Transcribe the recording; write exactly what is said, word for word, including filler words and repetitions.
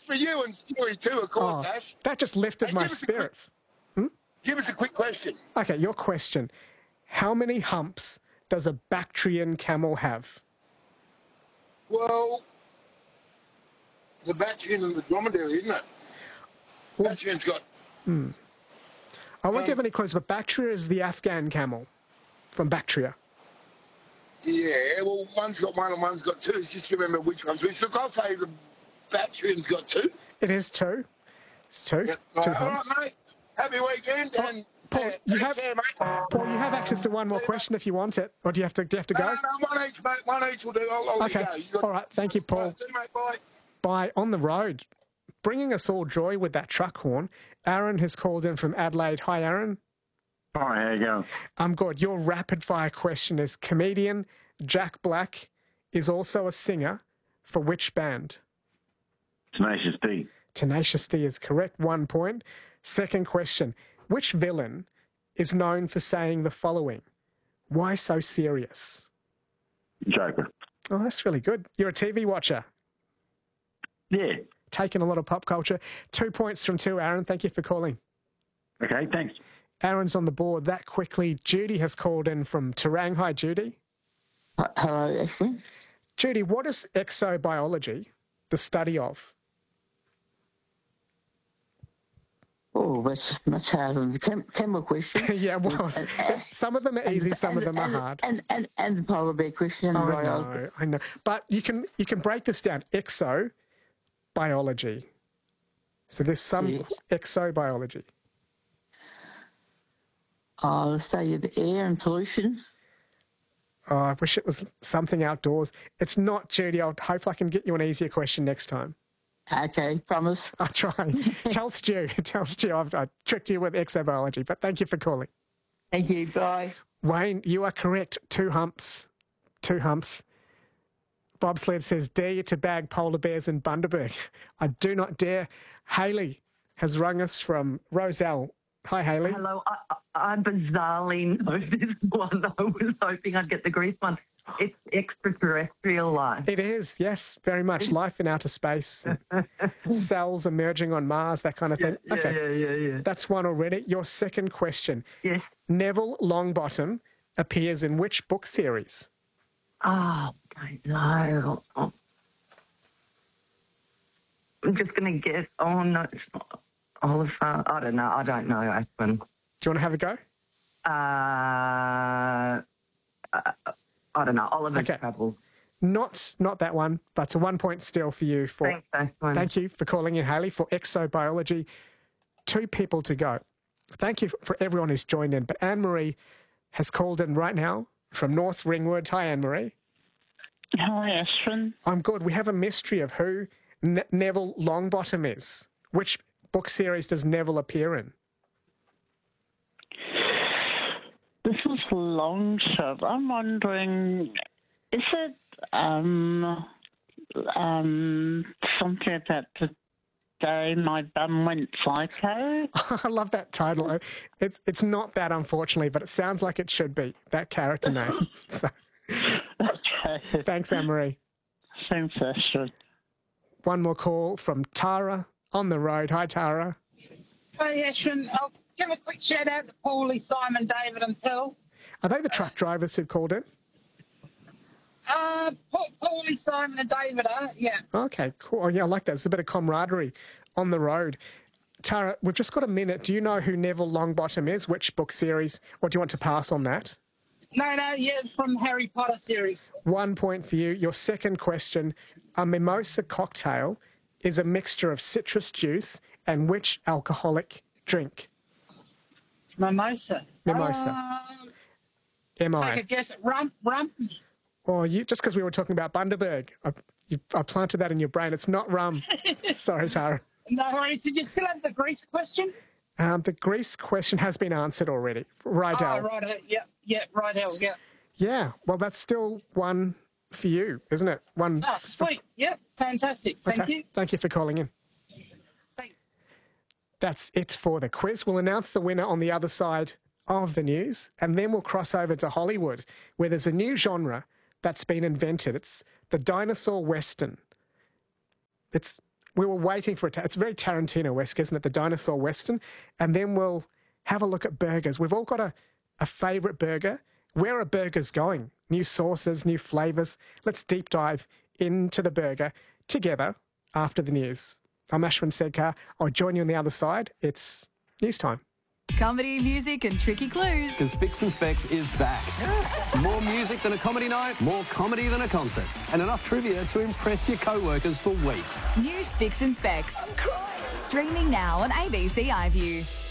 for you and Stewie too, of course, Oh, Ash. that just lifted Hey, my give us a quick- spirits. Give us a quick question. Okay, your question. How many humps does a Bactrian camel have? Well, the Bactrian and the dromedary, isn't it? Bactrian's got... I won't Um, give any clues, but Bactria is the Afghan camel from Bactria. Yeah, well, one's got one and one's got two. It's just remember which one's which. Look, I'll say the Bactrian's got two. It is two. It's two. Yeah. Two All right, humps. mate. Happy weekend. Oh, and Paul, uh, you take have- care, mate. Paul, you have access to one more question if you want it. Or do you have to, do you have to No, go? no, no, one each, mate. One each will do. I'll, I'll Okay. let you go. You got- All right. Thank you, Paul. All right, see you, mate. Bye. By On the Road, bringing us all joy with that truck horn, Aaron has called in from Adelaide. Hi, Aaron. Hi, how you going? I'm good. Your rapid fire question is comedian Jack Black is also a singer for which band? Tenacious D. Tenacious D is correct. One point. Second question. Which villain is known for saying the following? Why so serious? Joker. Oh, that's really good. You're a T V watcher. Yeah. Taking a lot of pop culture. Two points from two, Aaron. Thank you for calling. Okay, thanks. Aaron's on the board that quickly. Judy has called in from Terang. Hi, Judy. Uh, Hello, Ashley. Judy, what is exobiology the study of? Oh, that's much harder than the chem- chemical question. Yeah, it was. And- and- Some of them are easy, and- some of and- them are and- hard. And, and, and the polar bear question. I right? know, I know. But you can you can break this down. Exobiology. So there's some Yes. exobiology. Oh, the study of the air and pollution. Oh, I wish it was something outdoors. It's not, Judy. I'll hope I can get you an easier question next time. Okay, promise. I'll try. Tell Stu. Tell Stu I've I tricked you with exobiology, but thank you for calling. Thank you. Bye. Wayne, you are correct. Two humps. Two humps. Bobsled says, dare you to bag polar bears in Bundaberg? I do not dare. Haley has rung us from Roselle. Hi, Haley. Hello, I, I I bizarrely know this one. I was hoping I'd get the Greece one. It's extraterrestrial life. It is, yes, very much. Life in outer space, cells emerging on Mars, that kind of thing. Yeah, okay, yeah, yeah, yeah. that's one already. Your second question. Yes. Neville Longbottom appears in which book series? Oh, I don't know. Oh. I'm just going to guess. Oh, no, it's not Oliver. I don't know. I don't know, Aspen. Do you want to have a go? Uh, uh, I don't know. Oliver's Okay. Trouble. Not not that one, but it's a one point still for you. For Thanks, Aspen. Thank you for calling in, Haley, for exobiology. Two people to go. Thank you for everyone who's joined in. But Anne-Marie has called in right now from North Ringwood. Hi, Anne-Marie. Hi, Ashton. I'm good. We have a mystery of who ne- Neville Longbottom is. Which book series does Neville appear in? This is a long shot. I'm wondering, is it um, um, something about the day my bum went psycho? I love that title. It's it's not that, unfortunately, but it sounds like it should be, that character name. So, Okay. thanks, Anne-Marie. Thanks, Ashton. One more call from Tara on the road. Hi, Tara. Hey, Ashton, I'll give a quick shout out to Paulie, Simon, David, and Phil. Are they the truck drivers who've called in? Uh, Pa- Paulie, Simon, and David are, yeah. Okay, cool. Oh, yeah, I like that. There's a bit of camaraderie on the road. Tara, we've just got a minute. Do you know who Neville Longbottom is? Which book series? Or do you want to pass on that? No, no, yeah, it's from Harry Potter series. One point for you. Your second question. A mimosa cocktail is a mixture of citrus juice and which alcoholic drink? Mimosa. Mimosa. Uh, Am take a I? guess. Rum, rum. Or you, just because we were talking about Bundaberg, I, you, I planted that in your brain. It's not rum. Sorry, Tara. No worries. Did you still have the Greece question? Um, the Greece question has been answered already. Right, Oh, Al. right. Yeah, yeah, right, Al, yeah. Yeah, well, that's still one for you, isn't it? One. Oh, sweet. Yeah, fantastic. Thank Okay. you. Thank you for calling in. Thanks. That's it for the quiz. We'll announce the winner on the other side of the news, and then we'll cross over to Hollywood, where there's a new genre that's been invented. It's the dinosaur western. It's we were waiting for it. To, it's very Tarantino-esque, isn't it? The dinosaur western. And then we'll have a look at burgers. We've all got a, a favourite burger. Where are burgers going? New sauces, new flavours. Let's deep dive into the burger together after the news. I'm Ashwin Sedkar. I'll join you on the other side. It's news time. Comedy, music and tricky clues. Because Spicks and Specs is back. More music than a comedy night, more comedy than a concert, and enough trivia to impress your co-workers for weeks. New Spicks and Specs. Streaming now on A B C iView.